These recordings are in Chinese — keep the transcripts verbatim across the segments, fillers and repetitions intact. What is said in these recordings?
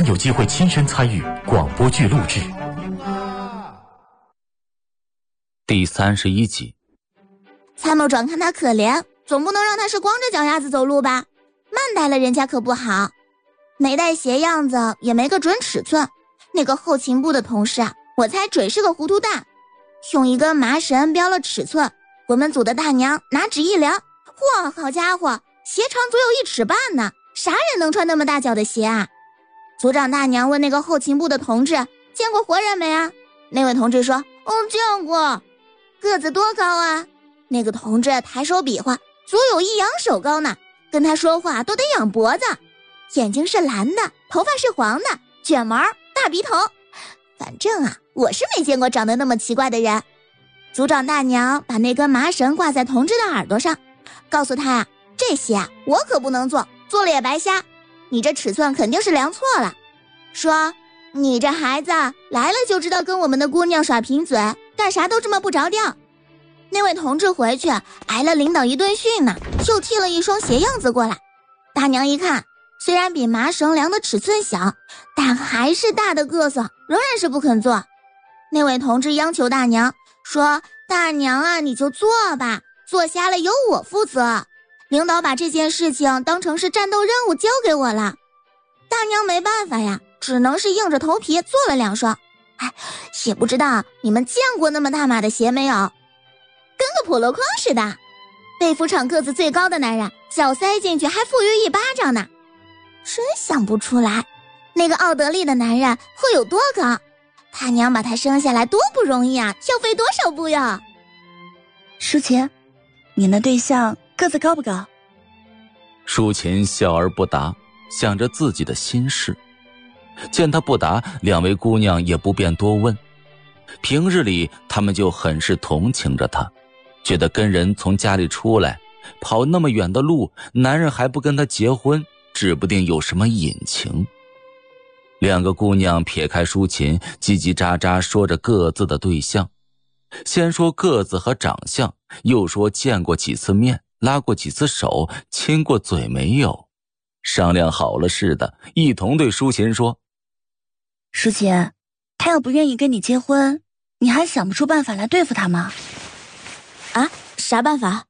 将有机会亲身参与广播剧录制。 第三十一集。 参谋长看他可怜，总不能让他是光着脚丫子走路吧？慢待了人家可不好。没带鞋样子，也没个准尺寸。那个后勤部的同事啊，我猜准是个糊涂蛋。用一根麻绳标了尺寸，我们组的大娘拿纸一量，嚯，好家伙，鞋长足有一尺半呢！啥人能穿那么大脚的鞋啊？组长大娘问那个后勤部的同志，见过活人没啊？那位同志说，哦，见过。个子多高啊？那个同志抬手比划，足有一扬手高呢，跟他说话都得仰脖子。眼睛是蓝的，头发是黄的，卷毛，大鼻头。反正啊，我是没见过长得那么奇怪的人。组长大娘把那根麻绳挂在同志的耳朵上，告诉他啊，这些啊我可不能做，做了也白瞎。你这尺寸肯定是量错了。说你这孩子来了就知道跟我们的姑娘耍贫嘴，干啥都这么不着调。那位同志回去挨了领导一顿训呢，又替了一双鞋样子过来。大娘一看，虽然比麻绳量的尺寸小，但还是大的个子，仍然是不肯做。那位同志央求大娘说，大娘啊，你就做吧，做瞎了由我负责。领导把这件事情当成是战斗任务交给我了。大娘没办法呀，只能是硬着头皮做了两双。哎，也不知道你们见过那么大码的鞋没有，跟个笸箩筐似的。被服场个子最高的男人，脚塞进去还富裕一巴掌呢。真想不出来，那个奥德利的男人会有多高？他娘把他生下来多不容易啊，要费多少步呀？ 舒琴，你那对象个子高不高？ 舒琴笑而不答，想着自己的心事。见他不答，两位姑娘也不便多问。平日里他们就很是同情着他，觉得跟人从家里出来跑那么远的路，男人还不跟他结婚，指不定有什么隐情。两个姑娘撇开舒琴，叽叽喳喳说着各自的对象。先说个子和长相，又说见过几次面，拉过几次手，亲过嘴没有。商量好了似的，一同对舒琴说， 舒琴，他要不愿意跟你结婚，你还想不出办法来对付他吗？ 啊，啥办法？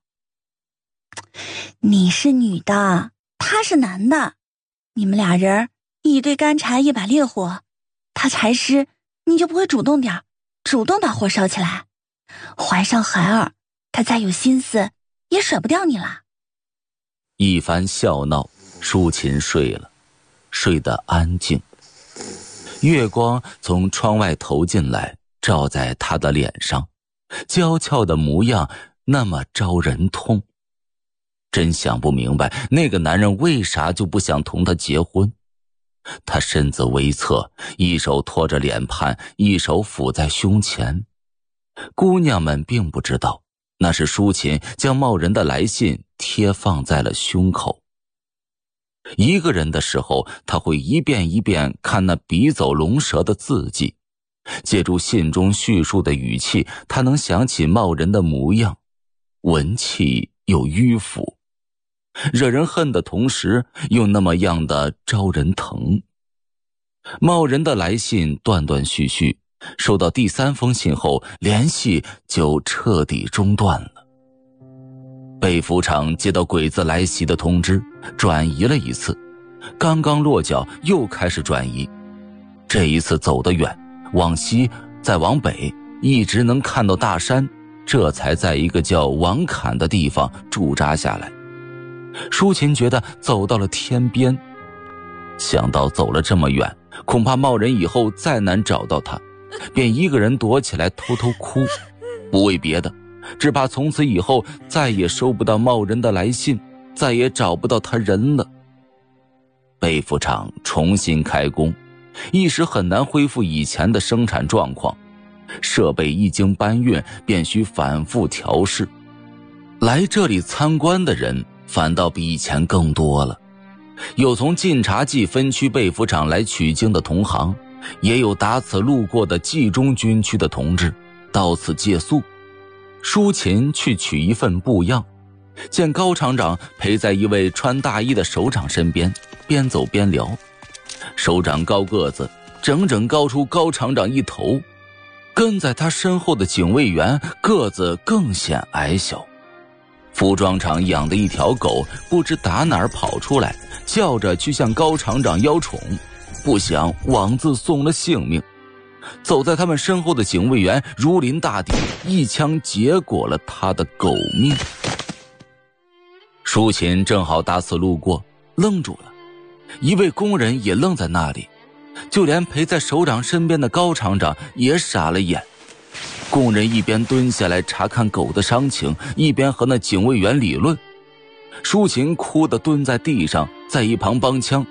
你是女的，他是男的，你们俩人一堆干柴一把烈火，他柴湿，你就不会主动点，主动把火烧起来。怀上孩儿，他再有心思也甩不掉你了。 一番笑闹，舒琴睡了，睡得安静。月光从窗外投进来，照在她的脸上，娇俏的模样那么招人痛。真想不明白，那个男人为啥就不想同她结婚？她身子微侧，一手托着脸畔，一手抚在胸前。姑娘们并不知道，那是舒琴将茂人的来信贴放在了胸口。一个人的时候，他会一遍一遍看那笔走龙蛇的字迹，借助信中叙述的语气，他能想起茂人的模样，文气又迂腐，惹人恨的同时又那么样的招人疼。茂人的来信断断续续，收到第三封信后，联系就彻底中断了。被服场接到鬼子来袭的通知，转移了一次，刚刚落脚又开始转移。这一次走得远，往西再往北，一直能看到大山，这才在一个叫王坎的地方驻扎下来。舒琴觉得走到了天边，想到走了这么远，恐怕茂人以后再难找到他，便一个人躲起来偷偷哭，不为别的，只怕从此以后再也收不到茂人的来信，再也找不到他人了。被服厂重新开工，一时很难恢复以前的生产状况，设备一经搬运便需反复调试。来这里参观的人反倒比以前更多了，有从晋察冀分区被服厂来取经的同行，也有打此路过的冀中军区的同志到此借宿。舒琴去取一份布样，见高厂长陪在一位穿大衣的首长身边，边走边聊。 首长高个子，整整高出高厂长一头，跟在他身后的警卫员个子更显矮小。服装厂养的一条狗不知打哪儿跑出来，叫着去向高厂长邀宠，不想枉自送了性命。走在他们身后的警卫员如临大敌，一枪结果了他的狗命。舒琴正好打此路过，愣住了，一位工人也愣在那里，就连陪在首长身边的高厂长也傻了眼。工人一边蹲下来查看狗的伤情，一边和那警卫员理论。舒琴哭得蹲在地上，在一旁帮腔：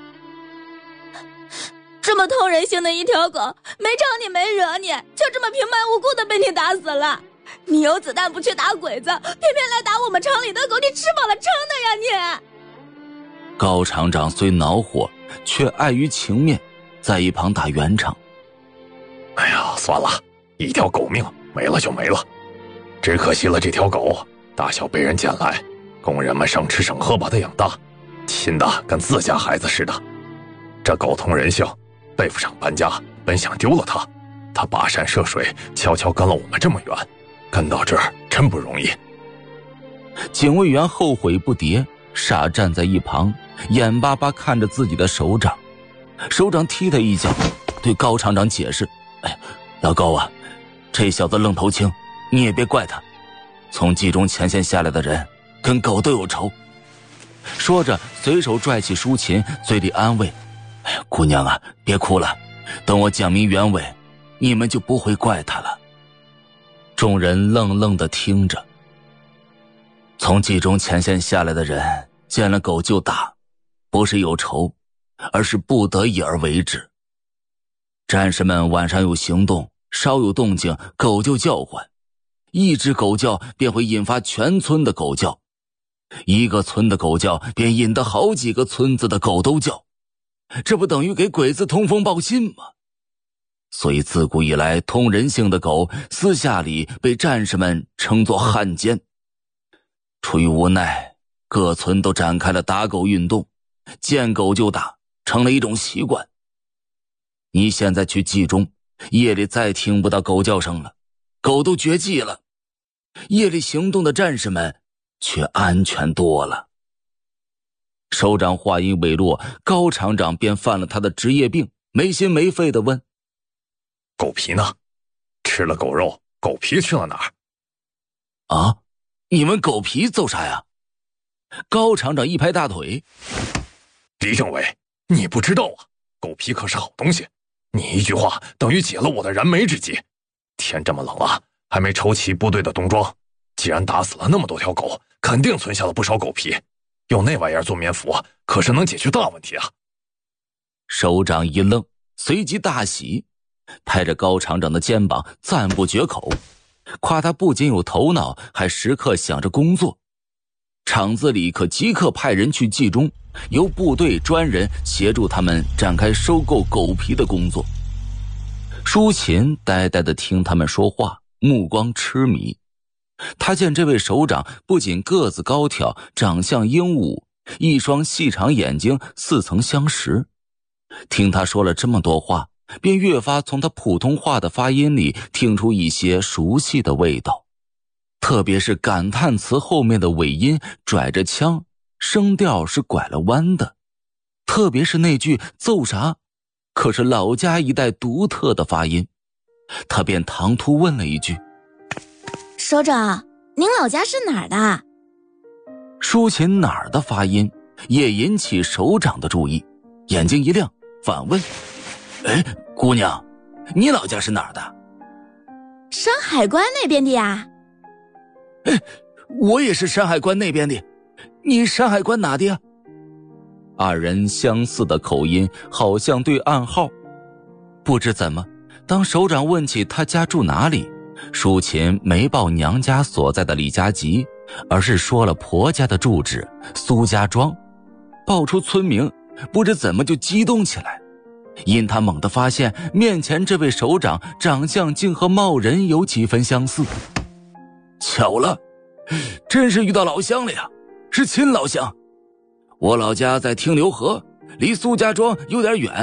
这么通人性的一条狗，没招你没惹你，就这么平白无故的被你打死了。你有子弹不去打鬼子，偏偏来打我们厂里的狗，你吃饱了撑的呀你！ 高厂长虽恼火，却碍于情面，在一旁打圆场： 哎呀，算了，一条狗命没了就没了，只可惜了这条狗大小被人捡来，工人们省吃省喝把它养大，亲的跟自家孩子似的。这狗通人性，背不上搬家，本想丢了它，它跋山涉水，悄悄跟了我们这么远，跟到这儿真不容易。 警卫员后悔不迭，傻站在一旁，眼巴巴看着自己的首长。首长踢他一脚，对高厂长解释：哎，老高啊，这小子愣头青，你也别怪他，从冀中前线下来的人跟狗都有仇。说着随手拽起舒琴，嘴里安慰：哎呀，姑娘啊，别哭了，等我讲明原委，你们就不会怪他了。众人愣愣地听着。从冀中前线下来的人见了狗就打，不是有仇，而是不得已而为之。战士们晚上有行动，稍有动静，狗就叫唤，一只狗叫便会引发全村的狗叫，一个村的狗叫便引得好几个村子的狗都叫，这不等于给鬼子通风报信吗？所以自古以来，通人性的狗私下里被战士们称作汉奸。出于无奈，各村都展开了打狗运动，见狗就打，成了一种习惯。你现在去冀中，夜里再听不到狗叫声了，狗都绝迹了，夜里行动的战士们却安全多了。首长话音未落，高厂长便犯了他的职业病，没心没肺地问： 狗皮呢？吃了狗肉，狗皮去了哪儿？ 啊，你们狗皮揍啥呀？高厂长一拍大腿： 李政委，你不知道啊，狗皮可是好东西，你一句话等于解了我的燃眉之急。天这么冷了，还没抽齐部队的冬装，既然打死了那么多条狗，肯定存下了不少狗皮，用那玩意儿做棉服，可是能解决大问题啊。 首长一愣，随即大喜，拍着高厂长的肩膀赞不绝口，夸他不仅有头脑，还时刻想着工作。厂子里可即刻派人去冀中，由部队专人协助他们展开收购狗皮的工作。舒琴呆呆地听他们说话，目光痴迷。他见这位首长不仅个子高挑，长相英武，一双细长眼睛似曾相识。听他说了这么多话，便越发从他普通话的发音里听出一些熟悉的味道，特别是感叹词后面的尾音拽着腔，声调是拐了弯的，特别是那句揍啥，可是老家一带独特的发音。他便唐突问了一句： 首长，您老家是哪儿的？ 舒琴哪儿的发音也引起首长的注意，眼睛一亮，反问：哎，姑娘，你老家是哪儿的？ 山海关那边的呀。 哎，我也是山海关那边的，你山海关哪的呀？二人相似的口音，好像对暗号。不知怎么，当首长问起他家住哪里，舒琴没报娘家所在的李家集，而是说了婆家的住址苏家庄。报出村名，不知怎么就激动起来，因他猛地发现面前这位首长长相竟和茂人有几分相似。巧了，真是遇到老乡了呀，是亲老乡。我老家在听流河，离苏家庄有点远，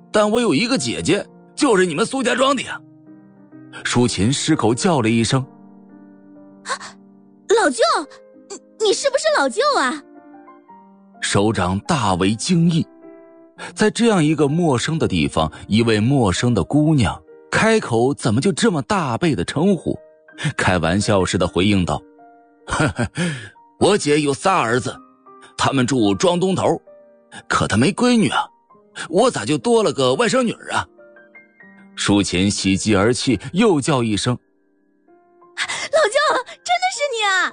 但我有一个姐姐，就是你们苏家庄的呀。舒琴失口叫了一声：“ 啊，老舅，你你是不是老舅啊？” 首长大为惊异，在这样一个陌生的地方，一位陌生的姑娘开口怎么就这么大辈的称呼？开玩笑似的回应道：“呵呵，我姐有仨儿子，他们住庄东头，可她没闺女啊，我咋就多了个外甥女儿啊？”舒琴喜极而泣，又叫一声：“ 老舅，真的是你啊！”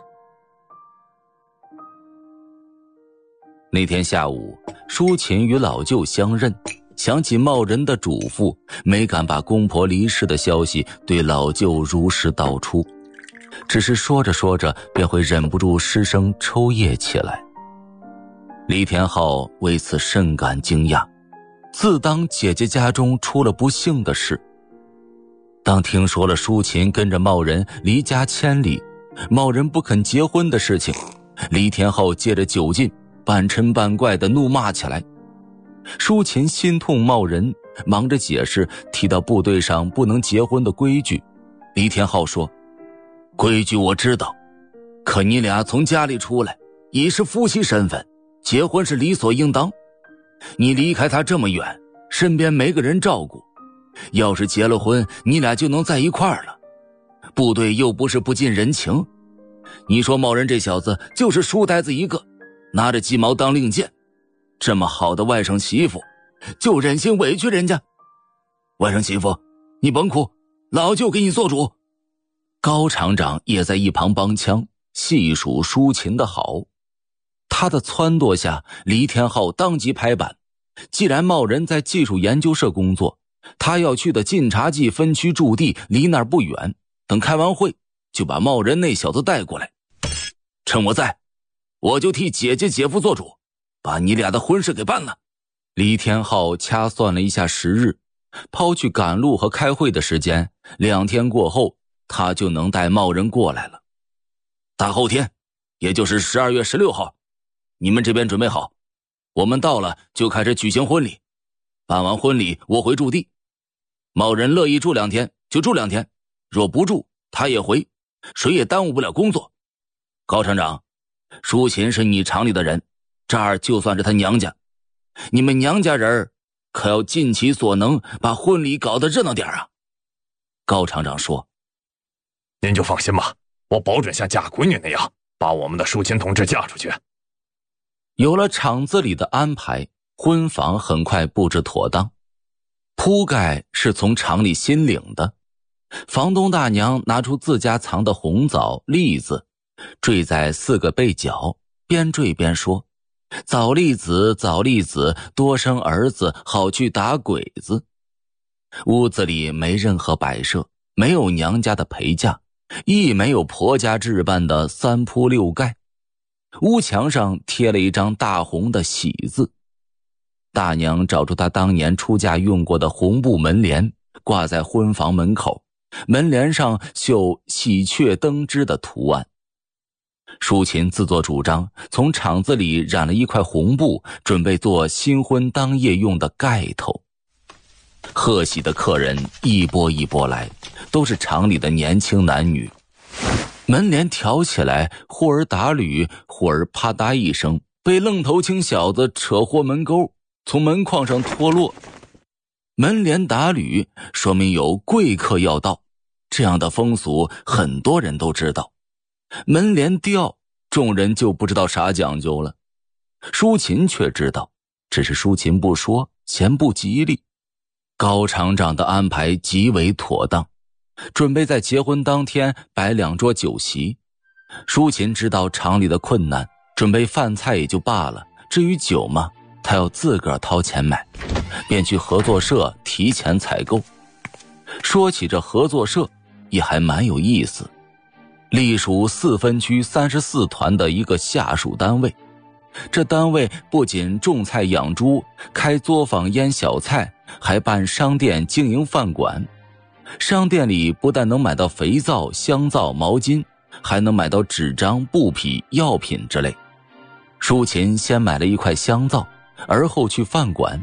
那天下午，舒琴与老舅相认，想起茂人的嘱咐，没敢把公婆离世的消息对老舅如实道出，只是说着说着便会忍不住失声抽噎起来。李天昊为此甚感惊讶，自当姐姐家中出了不幸的事。当听说了舒琴跟着茂人离家千里，茂人不肯结婚的事情，李天昊借着酒劲半嗔半怪地怒骂起来。舒琴心痛茂人，忙着解释提到部队上不能结婚的规矩。李天昊说：“规矩我知道，可你俩从家里出来，已是夫妻身份，结婚是理所应当。你离开他这么远，身边没个人照顾，要是结了婚，你俩就能在一块儿了。部队又不是不近人情，你说茂人这小子就是书呆子一个，拿着鸡毛当令箭，这么好的外甥媳妇，就忍心委屈人家？外甥媳妇，你甭哭，老舅给你做主。”高厂长也在一旁帮腔，细数舒琴的好。他的撺掇下，黎天昊当即拍板，既然茂人在技术研究社工作，他要去的晋察冀分区驻地离那儿不远，等开完会就把茂人那小子带过来。趁我在，我就替姐姐姐夫做主，把你俩的婚事给办了。黎天昊掐算了一下时日，抛去赶路和开会的时间，两天过后他就能带茂人过来了。大后天，也就是十二月十六号，你们这边准备好，我们到了就开始举行婚礼。办完婚礼我回驻地，茂人乐意住两天就住两天，若不住他也回，谁也耽误不了工作。高厂长，舒琴是你厂里的人，这儿就算是他娘家，你们娘家人可要尽其所能把婚礼搞得热闹点啊。高厂长说：“ 您就放心吧，我保准像嫁闺女那样把我们的舒琴同志嫁出去。” 有了厂子里的安排，婚房很快布置妥当。铺盖是从厂里新领的，房东大娘拿出自家藏的红枣、栗子，缀在四个背角，边缀边说：“枣栗子，枣栗子，多生儿子，好去打鬼子。”屋子里没任何摆设，没有娘家的陪嫁，亦没有婆家置办的三铺六盖。屋墙上贴了一张大红的喜字，大娘找出她当年出嫁用过的红布门帘，挂在婚房门口，门帘上绣喜鹊登枝的图案。舒琴自作主张，从厂子里染了一块红布，准备做新婚当夜用的盖头。贺喜的客人一波一波来，都是厂里的年轻男女。门帘挑起来，忽而打捋，忽而啪嗒一声，被愣头青小子扯豁门钩，从门框上脱落。门帘打捋，说明有贵客要到，这样的风俗很多人都知道。门帘掉，众人就不知道啥讲究了。舒琴却知道，只是舒琴不说，嫌不吉利。高厂长的安排极为妥当，准备在结婚当天摆两桌酒席。舒琴知道厂里的困难，准备饭菜也就罢了，至于酒嘛，他要自个儿掏钱买，便去合作社提前采购。说起这合作社也还蛮有意思，隶属四分区三十四团的一个下属单位。这单位不仅种菜养猪，开作坊腌小菜，还办商店经营饭馆。商店里不但能买到肥皂、香皂、毛巾，还能买到纸张、布匹、药品之类。舒琴先买了一块香皂，而后去饭馆，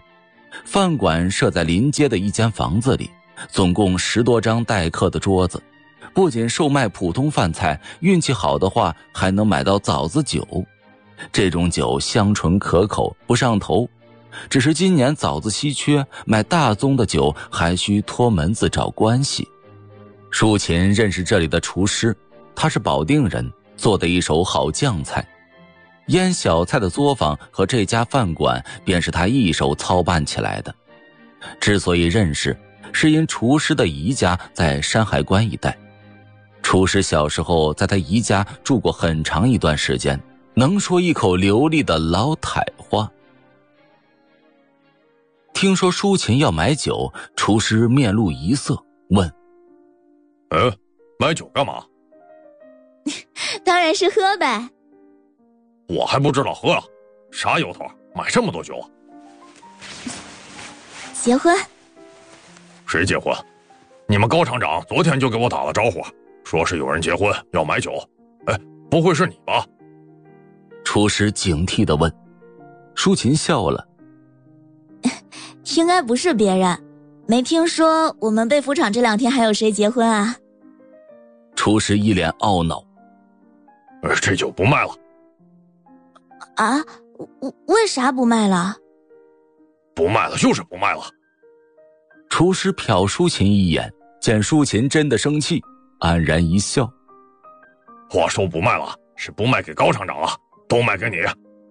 饭馆设在临街的一间房子里，总共十多张待客的桌子，不仅售卖普通饭菜，运气好的话还能买到枣子酒。这种酒香醇可口，不上头。只是今年枣子稀缺，买大宗的酒还需托门子找关系。舒琴认识这里的厨师，他是保定人，做的一手好酱菜。腌小菜的作坊和这家饭馆便是他一手操办起来的。之所以认识，是因厨师的姨家在山海关一带。厨师小时候在他姨家住过很长一段时间，能说一口流利的老台话。听说舒琴要买酒，厨师面露疑色，问： 呃，买酒干嘛？ 当然是喝呗。 我还不知道喝啊，啥由头买这么多酒啊？ 结婚。 谁结婚？你们高厂长昨天就给我打了招呼，说是有人结婚要买酒。哎，不会是你吧？ 厨师警惕地问。舒琴笑了。 应该不是别人，没听说我们被服厂这两天还有谁结婚啊？ 厨师一脸懊恼。 呃，这酒不卖了。 啊？为啥不卖了？ 不卖了就是不卖了。 厨师瞟舒琴一眼，见舒琴真的生气，黯然一笑。 我说不卖了，是不卖给高厂长了，都卖给你。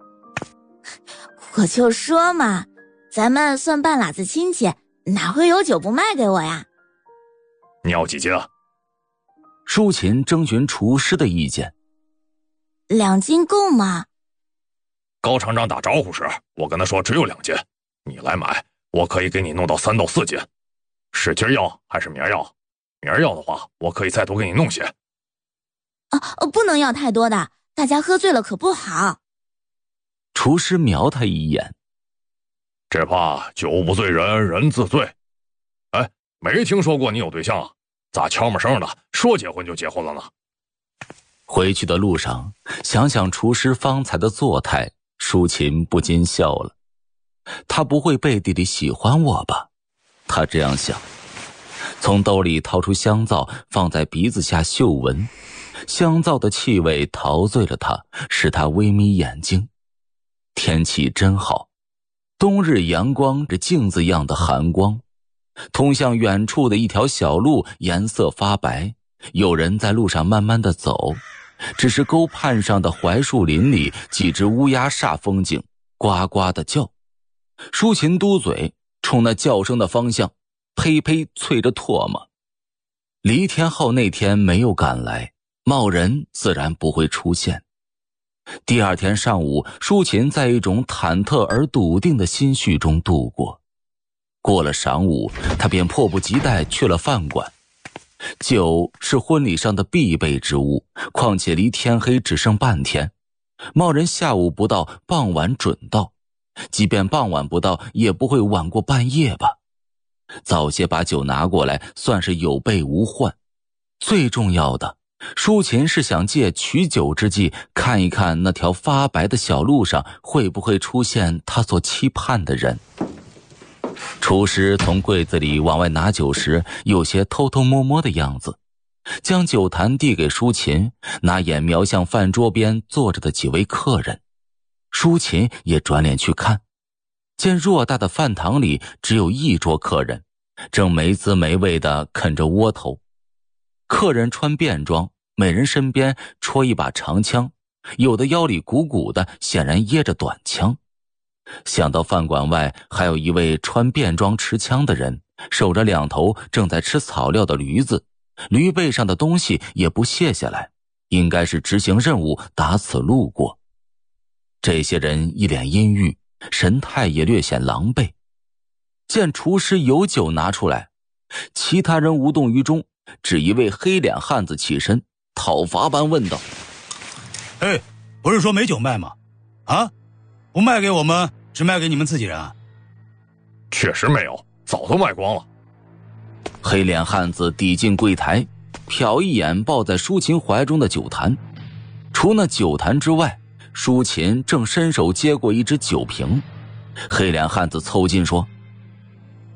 我就说嘛，咱们算半拉子亲戚，哪会有酒不卖给我呀？ 你要几斤啊？ 舒琴征询厨师的意见。 两斤够吗？ 高厂长打招呼时，我跟他说只有两斤，你来买，我可以给你弄到三到四斤。是今儿要还是明儿要？明儿要的话，我可以再多给你弄些。 啊，不能要太多的，大家喝醉了可不好。 厨师瞄他一眼。 只怕酒不醉人人自醉。哎，没听说过你有对象啊？咋悄没声的说结婚就结婚了呢？ 回去的路上，想想厨师方才的作态，舒琴不禁笑了。他不会背地里喜欢我吧？他这样想。从兜里掏出香皂，放在鼻子下嗅闻，香皂的气味陶醉了他，使他微眯眼睛。天气真好，冬日阳光这镜子一样的寒光。通向远处的一条小路颜色发白，有人在路上慢慢的走。只是沟畔上的槐树林里，几只乌鸦煞风景，呱呱的叫。舒琴嘟嘴，冲那叫声的方向呸呸啐着唾沫。黎天浩那天没有赶来，茂人自然不会出现。第二天上午，舒琴在一种忐忑而笃定的心绪中度过。过了晌午，他便迫不及待去了饭馆。酒是婚礼上的必备之物，况且离天黑只剩半天。茂人下午不到，傍晚准到，即便傍晚不到，也不会晚过半夜吧。早些把酒拿过来，算是有备无患。最重要的，舒琴是想借取酒之际，看一看那条发白的小路上会不会出现他所期盼的人。厨师从柜子里往外拿酒时，有些偷偷摸摸的样子，将酒坛递给舒琴，拿眼瞄向饭桌边坐着的几位客人。舒琴也转脸去看，见偌大的饭堂里只有一桌客人，正没滋没味地啃着窝头。客人穿便装，每人身边戳一把长枪，有的腰里鼓鼓的，显然掖着短枪。想到饭馆外还有一位穿便装持枪的人，守着两头正在吃草料的驴子，驴背上的东西也不卸下来，应该是执行任务打此路过。这些人一脸阴郁，神态也略显狼狈。见厨师有酒拿出来，其他人无动于衷，只一位黑脸汉子起身，讨伐般问道： 哎，不是说没酒卖吗？啊，不卖给我们，只卖给你们自己人啊？ 确实没有，早都卖光了。 黑脸汉子抵进柜台，瞟一眼抱在舒琴怀中的酒坛，除那酒坛之外，舒琴正伸手接过一只酒瓶。黑脸汉子凑近说：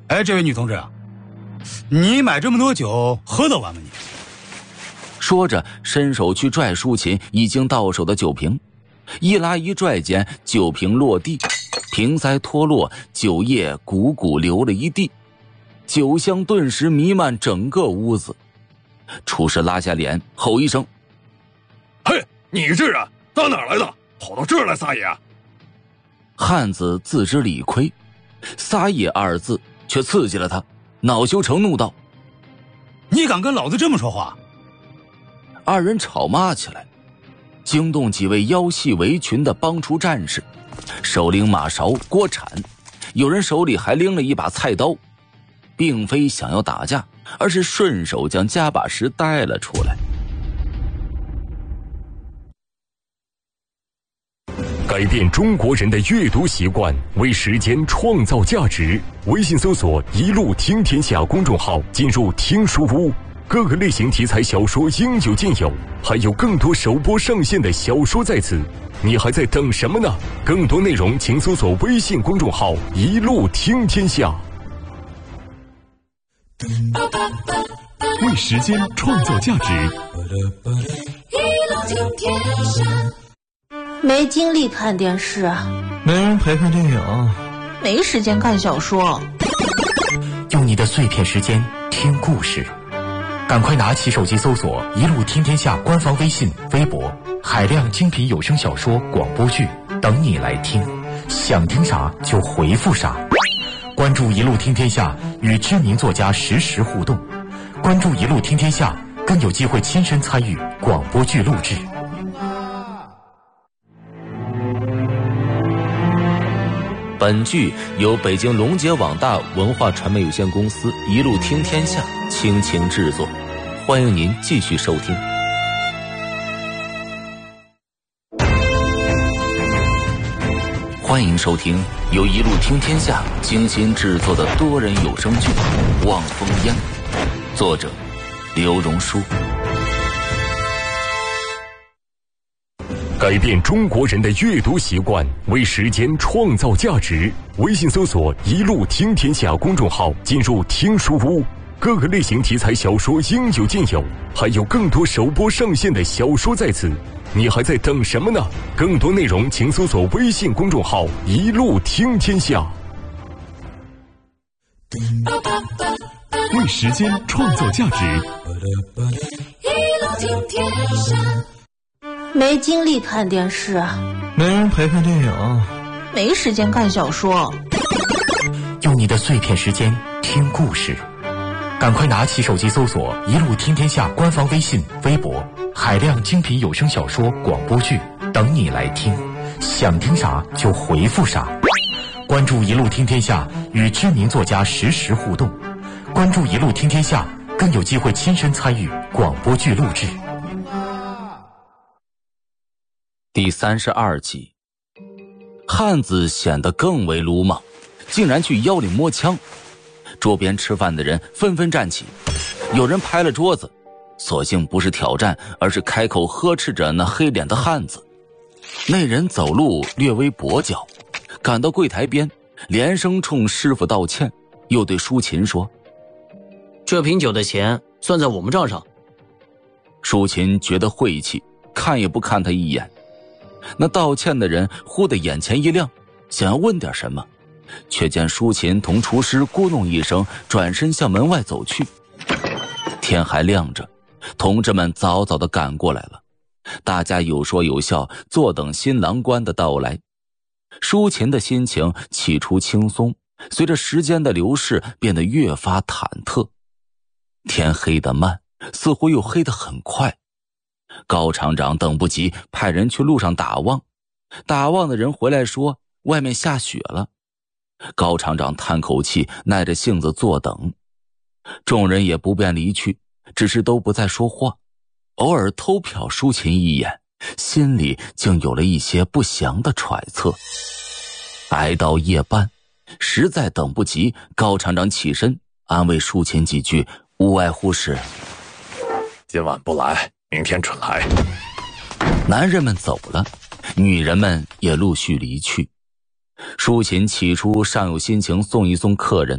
哎，这位女同志啊，你买这么多酒，喝得完吗你？ 说着，伸手去拽舒琴已经到手的酒瓶，一拉一拽间，酒瓶落地，瓶塞脱落，酒液汩汩流了一地，酒香顿时弥漫整个屋子。厨师拉下脸，吼一声：“ 嘿，你这人到哪儿来的？跑到这儿来撒野！” 汉子自知理亏，撒野二字却刺激了他，恼羞成怒道：“ 你敢跟老子这么说话？” 二人吵骂起来，惊动几位腰系围裙的帮厨战士，手拎马勺锅铲，有人手里还拎了一把菜刀，并非想要打架，而是顺手将夹把石带了出来。 改变中国人的阅读习惯，为时间创造价值。微信搜索“一路听天下”公众号，进入听书屋，各个类型题材小说应有尽有，还有更多首播上线的小说在此，你还在等什么呢？更多内容请搜索微信公众号“一路听天下”。 为时间创造价值， 一路听天下。没精力看电视， 没人陪看电影， 没时间看小说。 用你的碎片时间听故事，赶快拿起手机搜索“一路听天下”官方微信、微博，海量精品有声小说、广播剧等你来听，想听啥就回复啥。关注“一路听天下”，与知名作家实时互动。关注“一路听天下”，更有机会亲身参与广播剧录制。 本剧由北京龙杰网大文化传媒有限公司一路听天下倾情制作，欢迎您继续收听。欢迎收听由一路听天下精心制作的多人有声剧《望风烟》，作者刘荣书。 改变中国人的阅读习惯，为时间创造价值。微信搜索“一路听天下”公众号，进入听书屋，各个类型题材小说应有尽有，还有更多首播上线的小说在此，你还在等什么呢？更多内容请搜索微信公众号“一路听天下”。 为时间创造价值， 一路听天下。没精力看电视， 没人陪看电影， 没时间看小说。 用你的碎片时间听故事，赶快拿起手机搜索“一路听天下”官方微信、微博，海量精品有声小说、广播剧等你来听，想听啥就回复啥。关注“一路听天下”，与知名作家实时互动。关注“一路听天下”，更有机会亲身参与广播剧录制。 第三十二集，汉子显得更为鲁莽，竟然去腰里摸枪。桌边吃饭的人纷纷站起，有人拍了桌子，索性不是挑战，而是开口呵斥着那黑脸的汉子。那人走路略微跛脚，赶到柜台边，连声冲师傅道歉，又对舒琴说：“ 这瓶酒的钱算在我们账上。” 舒琴觉得晦气，看也不看他一眼。那道歉的人忽的眼前一亮，想要问点什么，却见舒琴同厨师咕哝一声，转身向门外走去。天还亮着，同志们早早地赶过来了，大家有说有笑，坐等新郎官的到来。舒琴的心情起初轻松，随着时间的流逝变得越发忐忑。天黑得慢，似乎又黑得很快。高厂长等不及，派人去路上打望，打望的人回来说外面下雪了。高厂长叹口气，耐着性子坐等。众人也不便离去，只是都不再说话，偶尔偷瞟舒琴一眼，心里竟有了一些不祥的揣测。挨到夜半，实在等不及，高厂长起身安慰舒琴几句，无外乎是： 今晚不来，明天准来。 男人们走了，女人们也陆续离去。舒琴起初尚有心情送一送客人，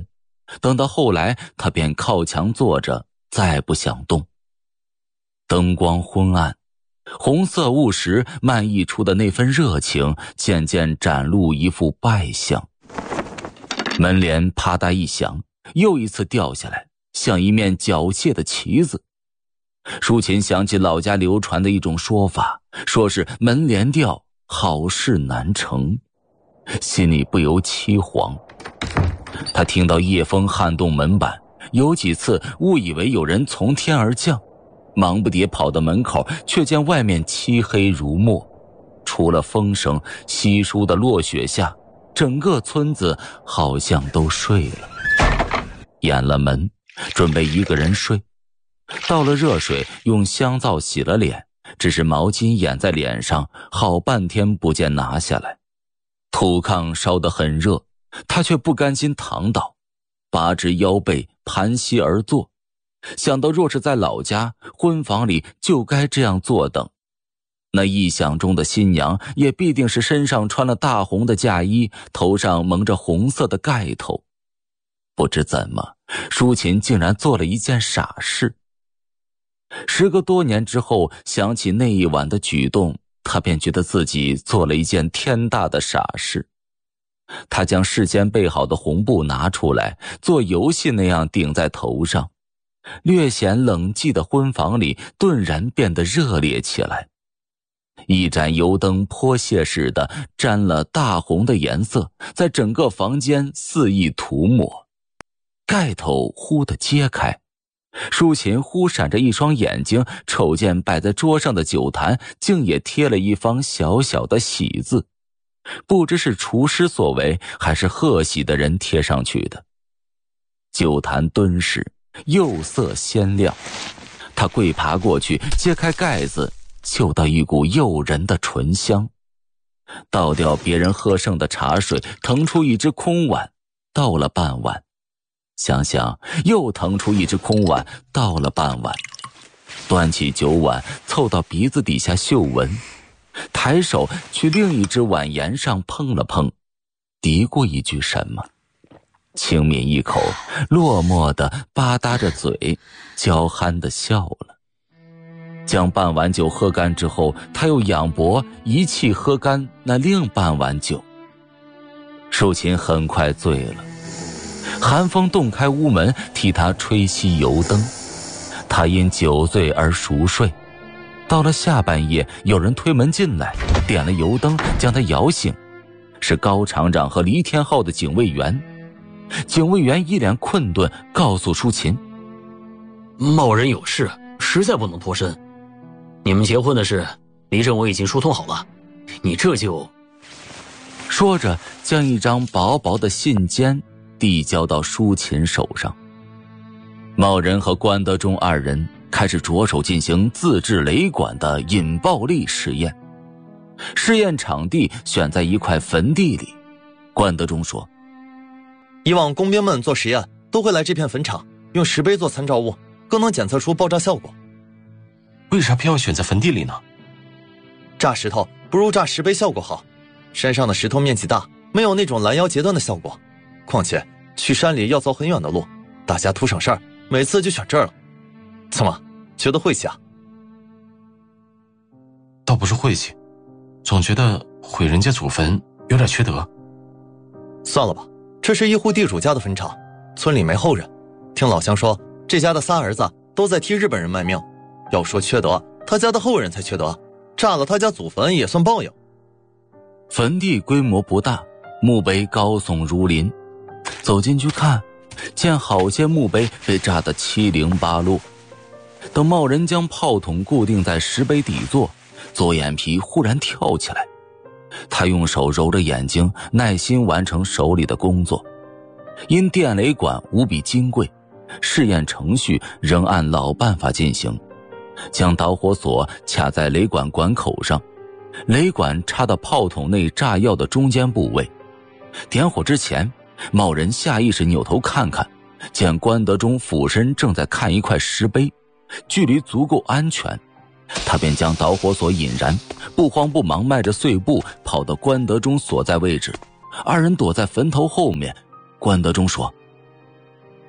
等到后来，他便靠墙坐着，再不想动。灯光昏暗，红色雾石漫溢出的那份热情渐渐展露一副败相。门帘啪嗒一响，又一次掉下来，像一面缴械的旗子。舒琴想起老家流传的一种说法，说是门帘掉，好事难成，心里不由凄惶。他听到夜风撼动门板，有几次误以为有人从天而降，忙不迭跑到门口，却见外面漆黑如墨，除了风声稀疏的落雪下，整个村子好像都睡了。掩了门，准备一个人睡。倒了热水，用香皂洗了脸，只是毛巾掩在脸上，好半天不见拿下来。土炕烧得很热，他却不甘心躺倒，拔直腰背，盘膝而坐。想到若是在老家，婚房里就该这样坐等。那臆想中的新娘也必定是身上穿了大红的嫁衣，头上蒙着红色的盖头。不知怎么，舒琴竟然做了一件傻事。时隔多年之后，想起那一晚的举动，他便觉得自己做了一件天大的傻事。他将事先备好的红布拿出来，做游戏那样顶在头上，略显冷寂的婚房里顿然变得热烈起来。一盏油灯泼泻似的沾了大红的颜色，在整个房间肆意涂抹。盖头忽地揭开，舒琴忽闪着一双眼睛，瞅见摆在桌上的酒坛竟也贴了一方小小的喜字，不知是厨师所为，还是贺喜的人贴上去的。酒坛敦实，釉色鲜亮，他跪爬过去，揭开盖子，嗅到一股诱人的醇香，倒掉别人喝剩的茶水，腾出一只空碗，倒了半碗。想想又腾出一只空碗，倒了半碗，端起酒碗凑到鼻子底下嗅闻，抬手去另一只碗沿上碰了碰，嘀咕一句什么，轻抿一口，落寞地吧嗒着嘴，娇憨地笑了。将半碗酒喝干之后，他又仰脖一气喝干那另半碗酒。舒琴很快醉了，寒风洞开屋门，替他吹熄油灯。他因酒醉而熟睡。到了下半夜，有人推门进来，点了油灯，将他摇醒。是高厂长和黎天浩的警卫员。警卫员一脸困顿，告诉舒琴： 某人有事，实在不能脱身。你们结婚的事，黎政委已经疏通好了，你这就…… 说着，将一张薄薄的信笺递交到舒琴手上。某人和关德忠二人开始着手进行自制雷管的引爆力实验。试验场地选在一块坟地里。关德忠说： 以往工兵们做实验都会来这片坟场，用石碑做参照物，更能检测出爆炸效果。 为啥偏要选在坟地里呢？ 炸石头不如炸石碑效果好，山上的石头面积大，没有那种拦腰截断的效果。况且去山里要走很远的路，大家图省事儿，每次就选这儿了。怎么觉得晦气啊？ 倒不是晦气，总觉得毁人家祖坟有点缺德。 算了吧，这是一户地主家的坟场，村里没后人。听老乡说，这家的仨儿子都在替日本人卖命。要说缺德，他家的后人才缺德，炸了他家祖坟也算报应。 坟地规模不大，墓碑高耸如林。走进去看，见好些墓碑被炸得七零八落。等贸然将炮筒固定在石碑底座，左眼皮忽然跳起来。他用手揉着眼睛，耐心完成手里的工作。因电雷管无比金贵，试验程序仍按老办法进行。将导火索卡在雷管管口上，雷管插到炮筒内炸药的中间部位。点火之前，某人下意识扭头看看，见关德忠俯身正在看一块石碑，距离足够安全，他便将导火索引燃，不慌不忙迈着碎步跑到关德忠所在位置。二人躲在坟头后面。关德忠说：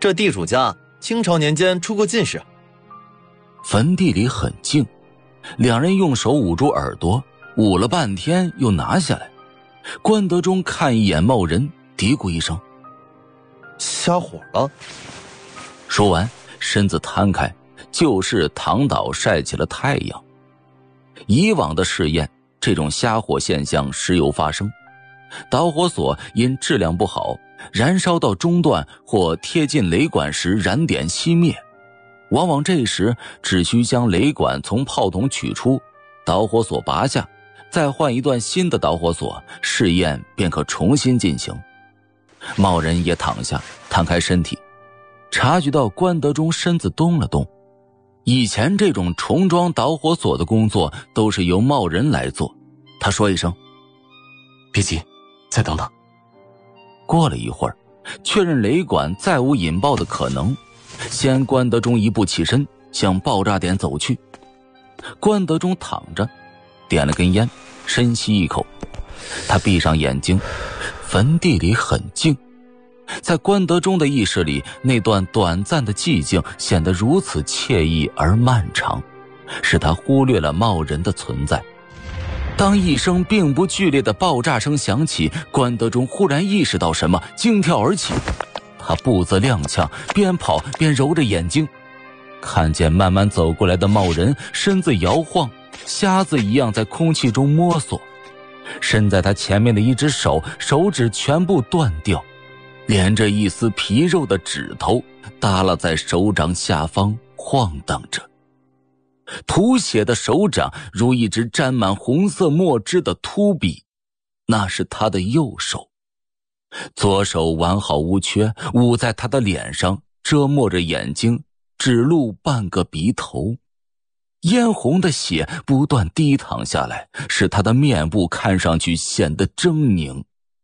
这地主家清朝年间出过进士。 坟地里很静，两人用手捂住耳朵，捂了半天又拿下来。关德忠看一眼茂仁，嘀咕一声：“ 瞎火了。” 说完，身子摊开，就是躺倒晒起了太阳。以往的试验，这种瞎火现象时有发生。导火索因质量不好，燃烧到中段或贴近雷管时燃点熄灭，往往这时只需将雷管从炮筒取出，导火索拔下，再换一段新的导火索，试验便可重新进行。茂仁也躺下，摊开身体，察觉到关德忠身子动了动。以前这种重装导火索的工作都是由茂仁来做，他说一声：“ 别急，再等等。” 过了一会儿，确认雷管再无引爆的可能，先关德忠一步起身向爆炸点走去。关德忠躺着，点了根烟，深吸一口，他闭上眼睛。坟地里很静，在关德忠的意识里，那段短暂的寂静显得如此惬意而漫长，使他忽略了茂仁的存在。当一声并不剧烈的爆炸声响起，关德忠忽然意识到什么，惊跳而起。他步子踉跄，边跑边揉着眼睛，看见慢慢走过来的茂仁身子摇晃，瞎子一样在空气中摸索。伸在他前面的一只手，手指全部断掉，连着一丝皮肉的指头耷拉在手掌下方晃荡着。吐血的手掌如一只沾满红色墨汁的秃笔，那是他的右手。左手完好无缺，捂在他的脸上，遮没着眼睛，只露半个鼻头。嫣红的血不断滴淌下来，使他的面部看上去显得狰狞。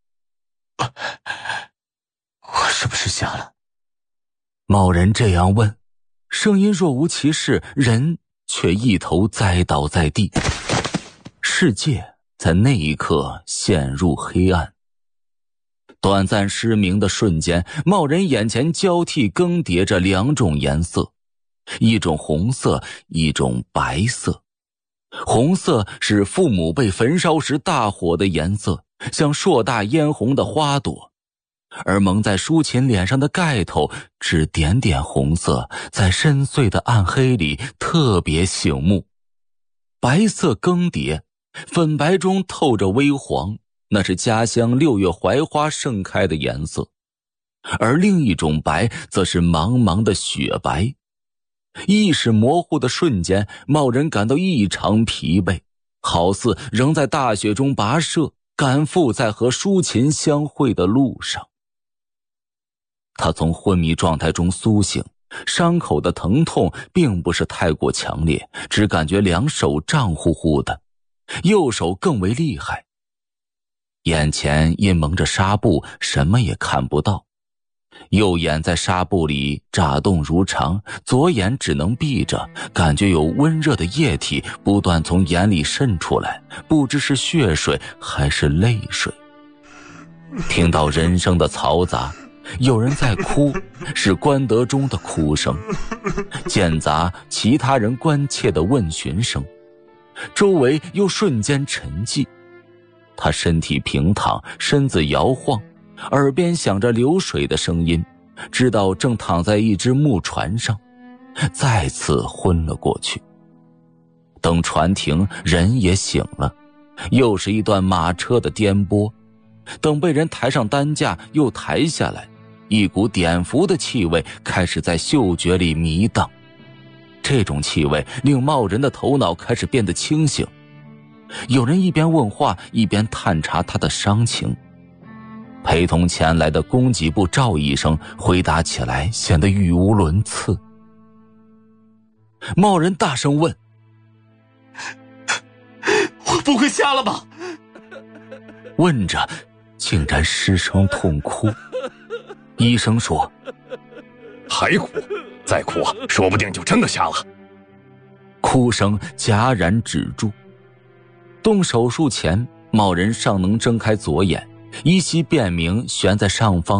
我是不是瞎了？ 茂仁这样问，声音若无其事，人却一头栽倒在地。世界在那一刻陷入黑暗。短暂失明的瞬间，茂仁眼前交替更迭着两种颜色，一种红色，一种白色。红色是父母被焚烧时大火的颜色，像硕大嫣红的花朵，而蒙在舒琴脸上的盖头只点点红色，在深邃的暗黑里特别醒目。白色更迭，粉白中透着微黄，那是家乡六月槐花盛开的颜色。而另一种白则是茫茫的雪白。意识模糊的瞬间，茂仁感到异常疲惫，好似仍在大雪中跋涉，赶赴在和舒琴相会的路上。他从昏迷状态中苏醒，伤口的疼痛并不是太过强烈，只感觉两手胀乎乎的，右手更为厉害。眼前因蒙着纱布，什么也看不到。右眼在纱布里眨动如常，左眼只能闭着，感觉有温热的液体不断从眼里渗出来，不知是血水还是泪水。听到人声的嘈杂，有人在哭，是关德忠的哭声，间杂其他人关切的问询声，周围又瞬间沉寂。他身体平躺，身子摇晃，耳边响着流水的声音，知道正躺在一只木船上，再次昏了过去。等船停，人也醒了，又是一段马车的颠簸。等被人抬上担架又抬下来，一股碘伏的气味开始在嗅觉里迷荡。这种气味令茂仁的头脑开始变得清醒。有人一边问话一边探查他的伤情。陪同前来的供给部赵医生回答起来显得语无伦次。茂仁大声问： 我不会瞎了吧？ 问着竟然失声痛哭。医生说： 还哭？再哭啊，说不定就真的瞎了。 哭声戛然止住。动手术前，茂仁尚能睁开左眼，依稀辨明悬在上方